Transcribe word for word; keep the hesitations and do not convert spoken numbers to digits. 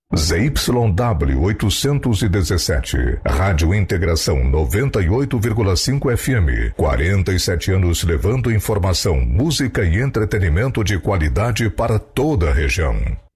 Z Y W oitocentos e dezessete, Rádio Integração noventa e oito vírgula cinco F M, quarenta e sete anos levando informação, música e entretenimento de qualidade para toda a região.